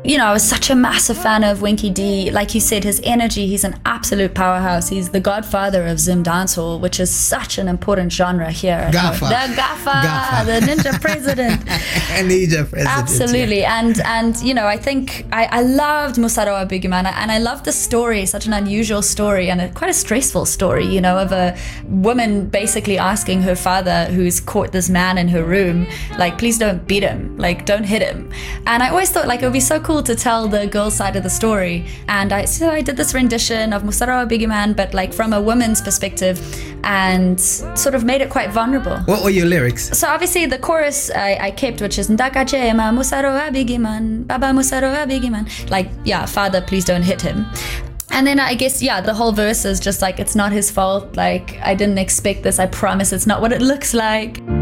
I was such a massive fan of Winky D. Like you said, his energy, he's an absolute powerhouse. He's the godfather of Zim dancehall, which is such an important genre here. Gaffa. The Gaffa, the Ninja President. Ninja President. Absolutely. And I think I loved Musarowa Bigiman, and I loved the story, such an unusual story, and quite a stressful story, of a woman basically asking her father, who's caught this man in her room, like, please don't beat him, like, don't hit him. And I always thought, like, it would be so cool to tell the girl's side of the story. And I did this rendition of Musarowa Bigiman, but like from a woman's perspective, and sort of made it quite vulnerable. What were your lyrics? So obviously the chorus I kept, which is Ndakachema Musarowa Bigiman, Baba Musarowa Bigiman. Like, yeah, father, please don't hit him. And then I guess, the whole verse is just like, it's not his fault. Like, I didn't expect this. I promise it's not what it looks like.